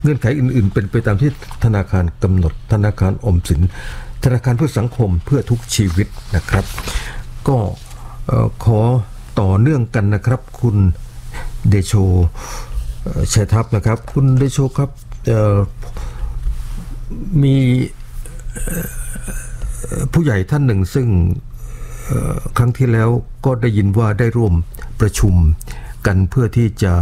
เงื่อนไขอื่นๆเป็นไปตามที่ธนาคารกำหนดธนาคารออมสินธนาคารเพื่อสังคมเพื่อทุกชีวิตนะครับก็ขอต่อเนื่องกันนะครับคุณเดโชชัยทัพนะครับคุณเดโชครับมีผู้ใหญ่ท่านหนึ่งซึ่งครั้งที่แล้วก็ได้ยินว่าได้ร่วมประชุมกันเพื่อที่จะ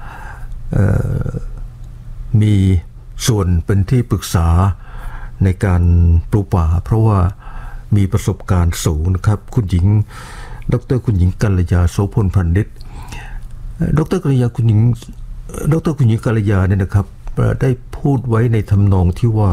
มีส่วนเป็นที่ปรึกษาในการปลูกป่าเพราะว่ามีประสบการณ์สูงนะครับคุณหญิงดร.คุณหญิงกัลยาโสพลพันนิชดร.กัลยาคุณหญิงกัลยาเนี่ยนะครับได้พูดไว้ในทำนองที่ว่า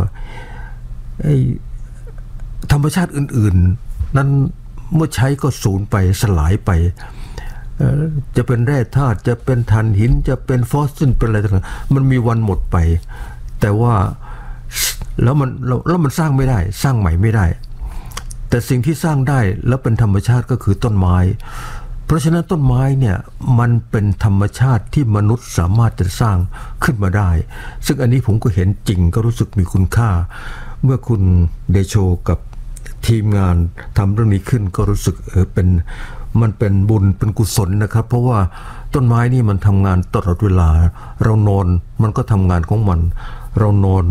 ธรรมชาติอื่นๆนั้นเมื่อใช้ก็สูญไปสลายไปจะเป็นแร่ธาตุจะเป็นถ่านหินจะเป็นฟอสซิลเป็นอะไรต่างๆมันมีวันหมดไปแต่ว่าแล้วมันสร้างไม่ได้สร้างใหม่ไม่ได้แต่สิ่งที่สร้างได้แล้วเป็นธรรมชาติก็คือต้นไม้เพราะฉะนั้นต้นไม้เนี่ยมันเป็นธรรมชาติที่มนุษย์สามารถจะสร้างขึ้นมาได้ซึ่งอันนี้ผมก็เห็นจริงก็รู้สึกมีคุณค่าเมื่อคุณเดโชกับทีมงานทำเรื่องนี้ขึ้นก็รู้สึกมันเป็นบุญเป็นกุศลนะครับเพราะว่าต้นไม้นี่มันทำงานตลอดเวลาเรานอนมันก็ทำงานของมันเรานอน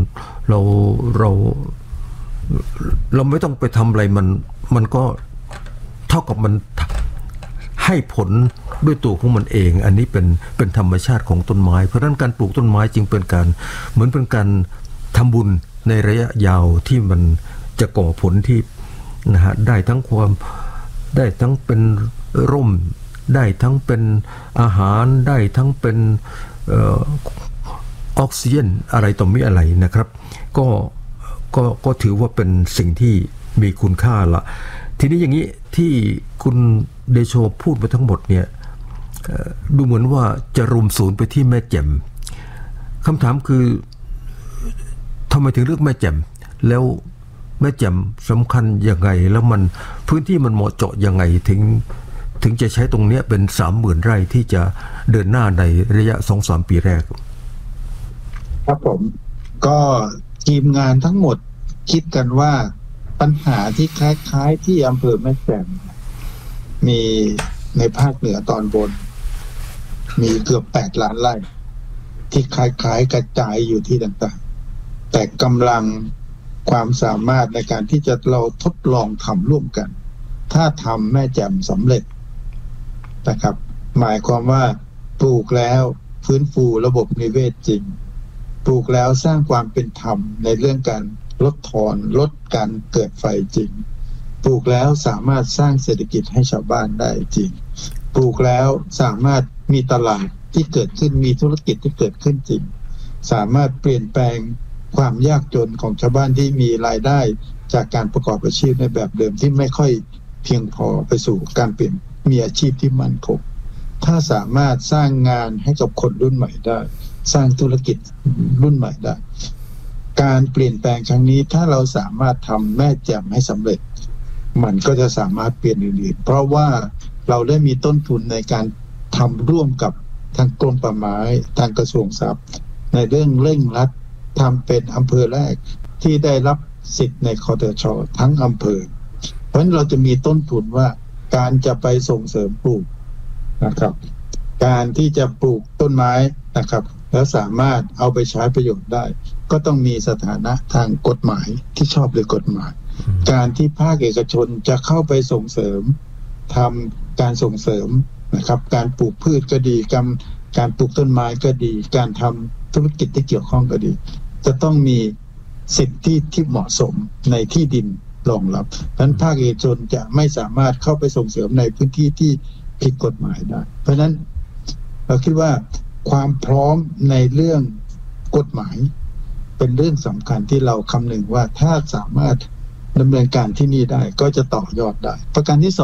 เราไม่ต้องไปทำอะไรมันก็เท่ากับมันให้ผลด้วยตัวของมันเองอันนี้เป็นธรรมชาติของต้นไม้เพราะฉะนั้นการปลูกต้นไม้จึงเป็นการเหมือนเป็นการทำบุญในระยะยาวที่มันจะก่อผลที่นะฮะได้ทั้งเป็นร่มได้ทั้งเป็นอาหารได้ทั้งเป็นออกซิเจนอะไรต่อมีอะไรนะครับก็ถือว่าเป็นสิ่งที่มีคุณค่าละทีนี้อย่างนี้ที่คุณเดโชพูดมาทั้งหมดเนี่ยดูเหมือนว่าจะรวมศูนย์ไปที่แม่แจ่มคำถามคือทำไมถึงเลือกแม่แจ่มแล้วแม่แจ่มสำคัญยังไงแล้วมันพื้นที่มันเหมาะเจาะยังไงถึงจะใช้ตรงนี้เป็น 30,000 ไร่ที่จะเดินหน้าในระยะ 2-3 ปีแรกครับผมก็ทีมงานทั้งหมดคิดกันว่าปัญหาที่คล้ายๆที่อำเภอแม่แจ่มมีในภาคเหนือตอนบนมีเกือบ8 ล้านไร่ที่คล้ายๆกระจายอยู่ที่ต่างๆแต่กำลังความสามารถในการที่จะเราทดลองทำร่วมกันถ้าทำแม่แจ่มสำเร็จนะครับหมายความว่าปลูกแล้วฟื้นฟูระบบนิเวศจริงปลูกแล้วสร้างความเป็นธรรมในเรื่องการลดทอนลดการเกิดไฟจริงปลูกแล้วสามารถสร้างเศรษฐกิจให้ชาวบ้านได้จริงปลูกแล้วสามารถมีตลาดที่เกิดขึ้นมีธุรกิจที่เกิดขึ้นจริงสามารถเปลี่ยนแปลงความยากจนของชาวบ้านที่มีรายได้จากการประกอบอาชีพในแบบเดิมที่ไม่ค่อยเพียงพอไปสู่การเปลี่ยนมีอาชีพที่มั่นคงถ้าสามารถสร้างงานให้กับคนรุ่นใหม่ได้สร้างธุรกิจรุ่นใหม่ได้การเปลี่ยนแปลงครั้งนี้ถ้าเราสามารถทำแม่แจ่มให้สำเร็จมันก็จะสามารถเปลี่ยนอื่นๆเพราะว่าเราได้มีต้นทุนในการทำร่วมกับทางกรมป่าไม้ทางกระทรวงทรัพย์ในเรื่องเร่งรัดทำเป็นอำเภอแรกที่ได้รับสิทธิ์ในคทช.ทั้งอำเภอเพราะฉะนั้นเราจะมีต้นทุนว่าการจะไปส่งเสริมปลูกนะครับการที่จะปลูกต้นไม้นะครับแล้วสามารถเอาไปใช้ประโยชน์ได้ก็ต้องมีสถานะทางกฎหมายที่ชอบด้วยกฎหมายการที่ภาคเอกชนจะเข้าไปส่งเสริมทำการส่งเสริมนะครับการปลูกพืชก็ดีการปลูกต้นไม้ก็ดีการทำธุรกิจที่เกี่ยวข้องก็ดีจะต้องมีสิทธิที่เหมาะสมในที่ดินรองรับเพราะฉะนั้นภาคเอกชนจะไม่สามารถเข้าไปส่งเสริมในพื้นที่ที่ผิดกฎหมายได้เพราะฉะนั้นเราคิดว่าความพร้อมในเรื่องกฎหมายเป็นเรื่องสำคัญที่เราคำนึงว่าถ้าสามารถดำเนินการที่นี่ได้ก็จะต่อยอดได้ประการที่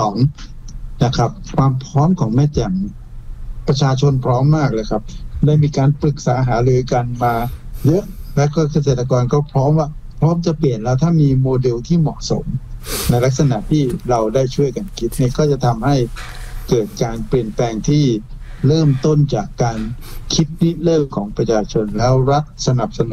2นะครับความพร้อมของแม่แจ่มประชาชนพร้อมมากเลยครับได้มีการปรึกษาหารือกันมาเยอะและก็เกษตรกรก็พร้อมจะเปลี่ยนแล้วถ้ามีโมเดลที่เหมาะสมในลักษณะที่เราได้ช่วยกันคิดเนี่ยก็จะทำให้เกิดการเปลี่ยนแปลงที่เริ่มต้นจากการคิดริเริ่มของประชาชนแล้วรัฐสนับสนุน